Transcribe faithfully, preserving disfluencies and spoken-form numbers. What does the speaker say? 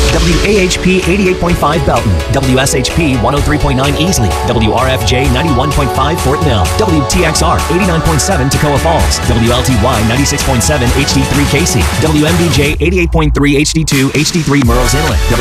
W A H P eighty-eight point five Belton, W S H P one oh three point nine Easley, W R F J ninety-one point five Fort Mill, W T X R eighty-nine point seven Toccoa Falls, W L T Y ninety-six point seven H D three Casey, W M D J eighty-eight point three H D two H D three Murrells Inlet,